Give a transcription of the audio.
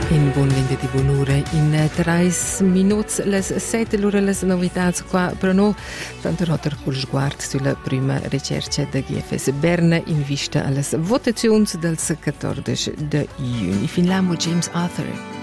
In buon venerdì, buon'ora. In 3 minuti, le 7 l'ora, le novità qua per noi. Tanto rotter col sguardo sulla prima ricerca da GFS Berna in vista alle votazioni del 14 di giugno. Fin là, James Arthur.